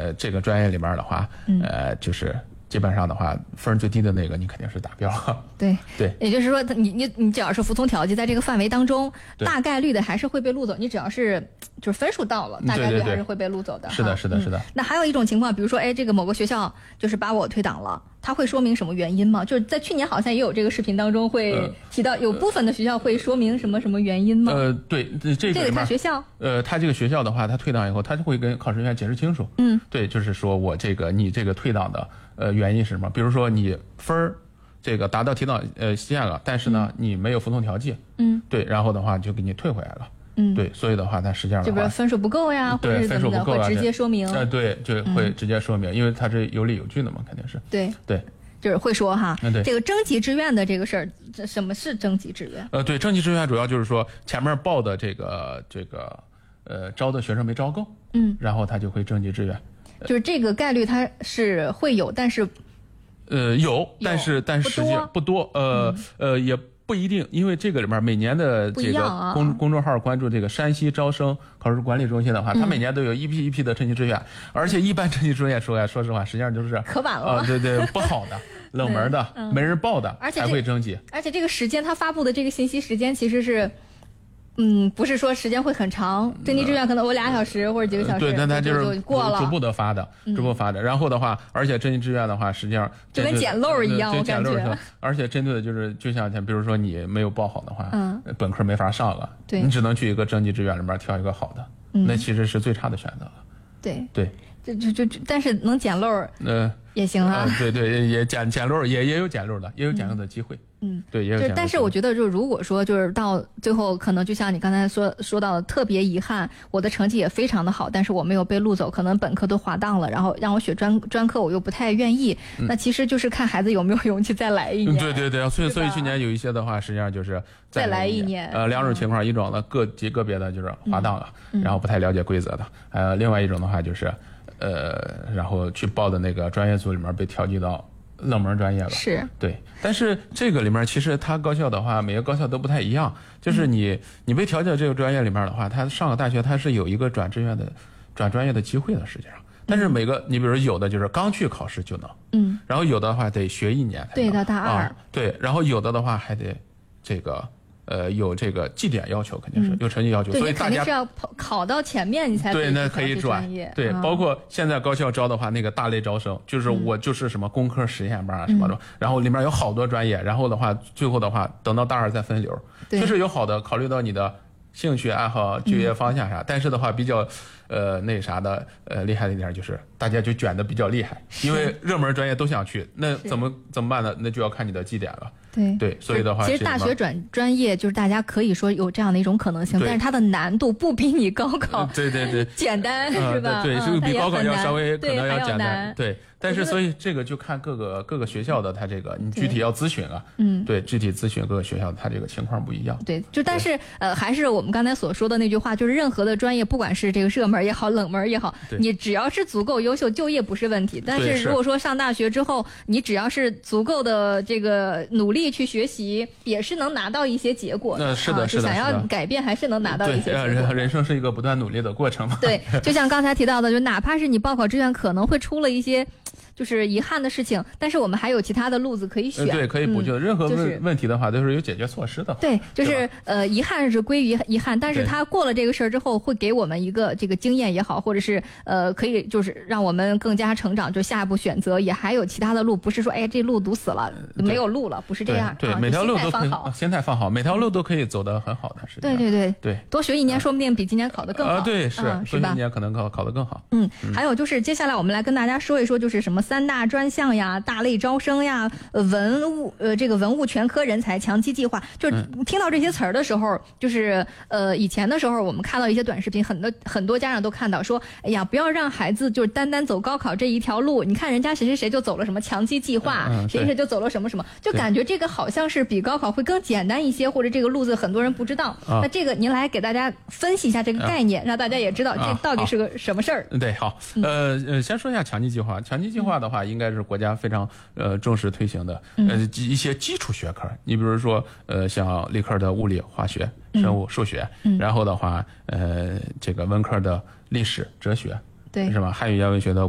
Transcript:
这个专业里面的话，就是基本上的话，分最低的那个你肯定是达标。 对对， 也就是说，你只要是服从调剂，在这个范围当中，大概率的还是会被录走。你只要是就是分数到了，大概率还是会被录走的。 是的，是的，是的。 那还有一种情况，比如说，这个某个学校就是把我退档了，它会说明什么原因吗？就是在去年好像也有这个视频当中会提到，有部分的学校会说明什么原因吗？ 对，这个看学校。 他这个学校的话，他退档以后，他就会跟考试人员解释清楚。对，就是说我你这个退档的原因是什么？比如说你分儿这个达到提档线了，但是呢你没有服从调剂。对，然后的话就给你退回来了。对，所以的话，它实际上的话， 就比如分数不够呀，或者是怎么的，会直接说明。 对，就会直接说明，因为它是有理有据的嘛，肯定是。 对，就是会说哈。对，这个征集志愿的这个事儿，什么是征集志愿？ 对，征集志愿主要就是说前面报的这个招的学生没招够，然后他就会征集志愿。 就是这个概率它是会有，但是有，但是实际不多，也不一定，因为这个里面每年的这个公众号关注这个山西招生考试管理中心的话，它每年都有一批一批的征集志愿，而且一般征集志愿说实话，实际上就是可晚了， 对，不好的、冷门的、没人报的才会征集， 而且这个时间它发布的这个信息时间其实是。不是说时间会很长，征集志愿可能我2小时或者几个小时， 对，但它就过了， 逐步的发的。然后的话，而且征集志愿的话，实际上就跟捡漏一样，我感觉。 而且针对的就是就像比如说你没有报好的话，本科没法上了，你只能去一个征集志愿里面挑一个好的，那其实是最差的选择了。 对，但是能捡漏也行啊。 对，也捡漏也有捡漏的，也有捡漏的机会。对，也有。 但是我觉得，如果说就是到最后，可能就像你刚才说到的，特别遗憾，我的成绩也非常的好，但是我没有被录走，可能本科都滑档了，然后让我选专科，我又不太愿意。那其实就是看孩子有没有勇气再来一年。 对，所以去年有一些的话，实际上就是再来一年。 两种情况，一种呢个别的就是滑档了，然后不太了解规则的，另外一种的话就是然后去报的那个专业组里面被调剂到冷门专业了。 是， 对，但是这个里面其实它高校的话，每个高校都不太一样，就是你被调剂到这个专业里面的话，他上了大学他是有一个转专业的机会的，实际上。但是你比如有的就是刚去考试就能，然后有的话得学1年才能， 对，到大2， 对，然后有的话还得这个。有这个绩点要求，肯定是有成绩要求，所以大家是要考到前面你才对，那可以转。对，包括现在高校招的话，那个大类招生，就是我就是什么工科实验班什么的，然后里面有好多专业，然后的话，最后的话，等到大2再分流，就是有好的考虑到你的兴趣爱好、就业方向啥，但是的话比较那啥的厉害的一点就是大家就卷的比较厉害，因为热门专业都想去，那怎么办呢？那就要看你的绩点了。对，所以的话， 其实大学转专业就是大家可以说有这样的一种可能性，但是它的难度不比你高考对简单，是吧？ 对，是比高考要稍微可能要简单。 对，但是所以这个就看各个学校的它这个你具体要咨询啊，对，具体咨询各个学校它这个情况不一样。 对，但是还是我们刚才所说的那句话，就是任何的专业，不管是这个热门也好，冷门也好，你只要是足够优秀，就业不是问题。但是如果说上大学之后，你只要是足够的这个努力去学习，也是能拿到一些结果的。 是的， 想要改变还是能拿到一些结果。 人生是一个不断努力的过程嘛。 对，就像刚才提到的，就哪怕是你报考志愿可能会出了一些就是遗憾的事情，但是我们还有其他的路子可以选。 对，可以补救。任何问题的话都是有解决措施的。 对，就是遗憾是归于遗憾，但是他过了这个事儿之后，会给我们一个这个经验也好，或者是可以就是让我们更加成长，就下一步选择也还有其他的路，不是说这路堵死了没有路了，不是这样。 对，每条路都可以心态放好，每条路都可以走得很好的。是。对， 多学1年说不定比今年考得更好。 对，是吧？多学1年可能考得更好。 还有就是接下来我们来跟大家说一说，就是什么3大专项呀、大类招生呀、这个文物全科人才强基计划，就是听到这些词儿的时候，就是以前的时候我们看到一些短视频，很多家长都看到说，哎呀，不要让孩子就是单走高考这一条路，你看人家谁就走了什么强基计划，谁就走了什么什么，就感觉这个好像是比高考会更简单一些，或者这个路子很多人不知道。那这个您来给大家分析一下这个概念，让大家也知道这到底是个什么事儿。 对，好，先说一下强基计划。强基计划的话，应该是国家非常重视推行的一些基础学科。你比如说像理科的物理、化学、生物、数学，然后的话这个文科的历史、哲学，对，是吧？汉语言文学的